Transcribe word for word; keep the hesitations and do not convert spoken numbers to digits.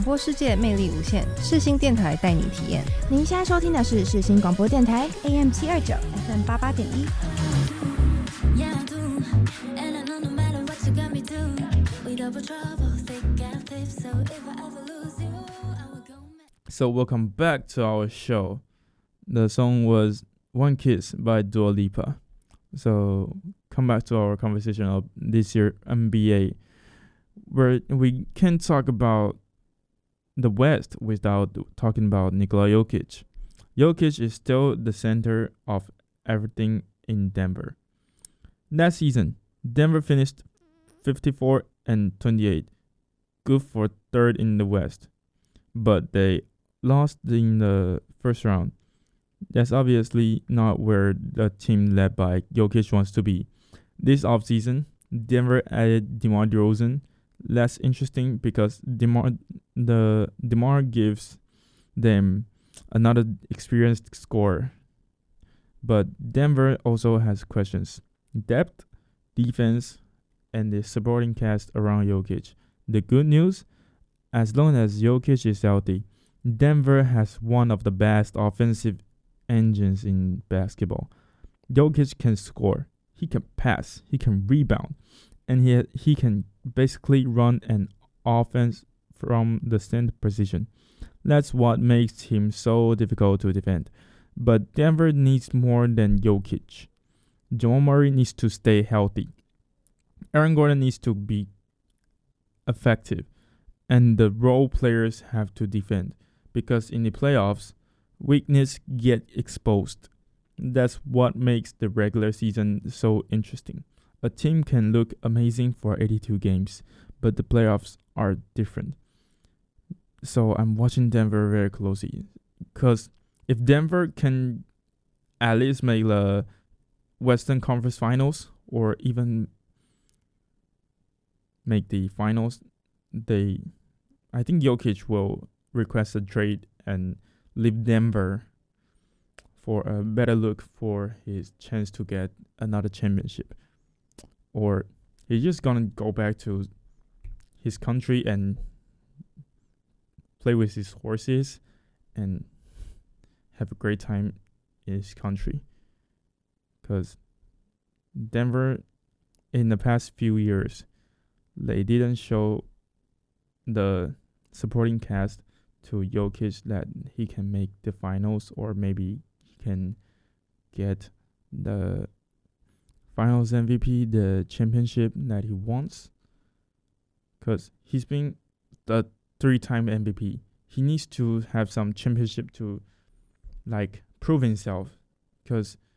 广播世界魅力无限，世新电台带你体验。 您现在收听的是世新广播电台 A M 七二九 F M 八八点一。 So welcome back to our show. The song was One Kiss by Dua Lipa. So come back to our conversation of this year N B A, where we can't talk about the West without talking about Nikola Jokic. Jokic is still the center of everything in Denver. That season, Denver finished fifty-four and twenty-eight, good for third in the West, but they lost in the first round. That's obviously not where the team led by Jokic wants to be. This offseason, Denver added DeMar DeRozan. Less interesting because DeMar, the DeMar gives them another experienced scorer. But Denver also has questions. Depth, defense, and the supporting cast around Jokic. The good news, as long as Jokic is healthy, Denver has one of the best offensive engines in basketball. Jokic can score, he can pass, he can rebound, and he he can basically run an offense from the center position. That's what makes him so difficult to defend. But Denver needs more than Jokic. Jamal Murray needs to stay healthy. Aaron Gordon needs to be effective. And the role players have to defend. Because in the playoffs, weakness get exposed. That's what makes the regular season so interesting. A team can look amazing for eighty-two games, but the playoffs are different. So I'm watching Denver very closely. Because if Denver can at least make the Western Conference Finals or even make the finals, they, I think Jokic will request a trade and leave Denver for a better look for his chance to get another championship. Or he's just gonna go back to his country and play with his horses and have a great time in his country. Because Denver, in the past few years, they didn't show the supporting cast to Jokic that he can make the finals or maybe he can get the finals M V P, the championship that he wants. Because he's been the three-time M V P. He needs to have some championship to like prove himself. Because